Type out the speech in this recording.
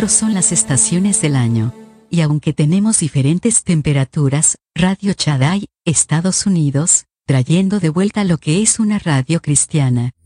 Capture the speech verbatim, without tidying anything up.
cuatro son las estaciones del año. Y aunque tenemos diferentes temperaturas, Radio Shaddai, Estados Unidos, trayendo de vuelta lo que es una radio cristiana.